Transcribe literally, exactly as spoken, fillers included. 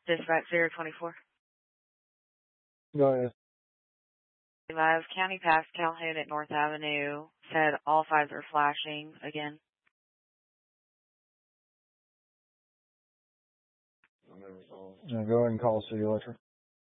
Dispatch zero twenty-four. Go ahead. Live County Pass Calhoun at North Avenue said all fives are flashing again. Now go ahead and call City Electric.